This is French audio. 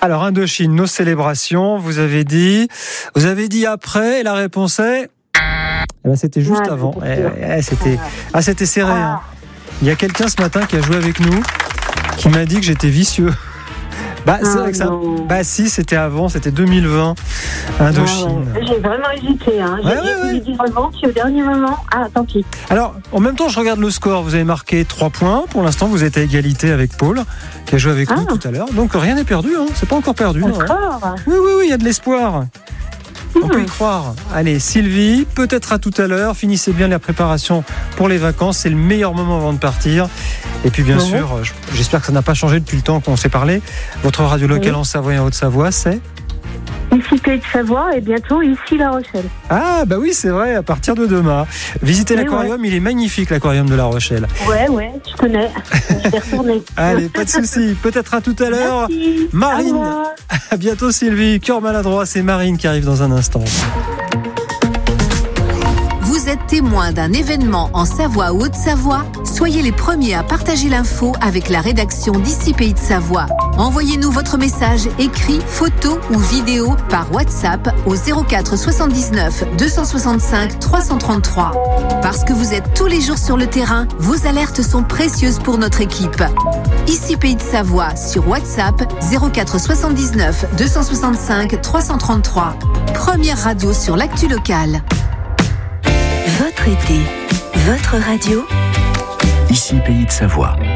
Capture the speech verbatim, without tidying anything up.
Alors, Indochine, nos célébrations, vous avez dit, vous avez dit après, et la réponse est... Eh ben, c'était juste Ouais, avant. c'était Eh, eh, c'était... Ah, c'était serré. Hein. Il y a quelqu'un ce matin qui a joué avec nous, qui m'a dit que j'étais vicieux. Bah, c'est Ah, vrai que ça... non. bah si, c'était avant, c'était deux mille vingt, Indochine. Ouais, ouais. J'ai vraiment hésité. Hein. J'ai Ouais, ouais, voulu ouais. dire avant, puis au dernier moment, ah, tant pis. Alors, en même temps, je regarde le score. Vous avez marqué trois points. Pour l'instant, vous êtes à égalité avec Paul, qui a joué avec Ah. nous tout à l'heure. Donc, rien n'est perdu. Hein. C'est pas encore perdu. Non, hein. Encore. Oui, oui, oui, il y a de l'espoir. On peut y Mmh. croire. Allez, Sylvie, peut-être à tout à l'heure. Finissez bien la préparation pour les vacances. C'est le meilleur moment avant de partir. Et puis, bien Mmh. sûr, j'espère que ça n'a pas changé depuis le temps qu'on s'est parlé. Votre radio locale Oui. en Savoie et en Haute-Savoie, c'est... Ici Pays de Savoie et bientôt ici La Rochelle. Ah, bah oui, c'est vrai, à partir de demain. Visitez Oui, l'aquarium, il est magnifique, l'aquarium de La Rochelle. Ouais, ouais, je connais. Je vais retourner. Allez, pas de souci. Peut-être à tout à l'heure. Merci. Marine. Au revoir. À bientôt, Sylvie. Cœur maladroit, c'est Marine qui arrive dans un instant. Vous êtes témoin d'un événement en Savoie ou Haute-Savoie? Soyez les premiers à partager l'info avec la rédaction d'Ici Pays de Savoie. Envoyez-nous votre message écrit, photo ou vidéo par WhatsApp au zéro quatre soixante-dix-neuf deux cent soixante-cinq trois cent trente-trois. Parce que vous êtes tous les jours sur le terrain, vos alertes sont précieuses pour notre équipe. Ici Pays de Savoie sur WhatsApp zéro quatre soixante-dix-neuf deux cent soixante-cinq trois cent trente-trois. Première radio sur l'actu locale. Votre été, votre radio. Ici Pays de Savoie.